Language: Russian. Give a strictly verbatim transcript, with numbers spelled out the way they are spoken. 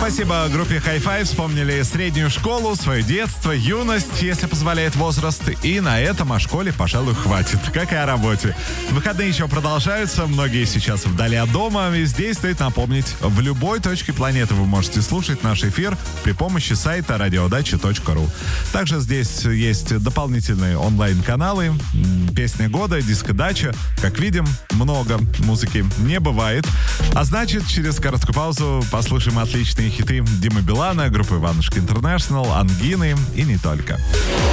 Спасибо группе Hi-Fi. Вспомнили среднюю школу, свое детство, юность, если позволяет возраст. И на этом о школе, пожалуй, хватит, как и о работе. Выходные еще продолжаются, многие сейчас вдали от дома. И здесь стоит напомнить, в любой точке планеты вы можете слушать наш эфир при помощи сайта радиодача точка ру. Также здесь есть дополнительные онлайн-каналы, песня года, диско-дача. Как видим, много музыки не бывает. А значит, через короткую паузу послушаем отличные хиты Димы Билана, группы Иванушки Интернешнл, Ангины и не только.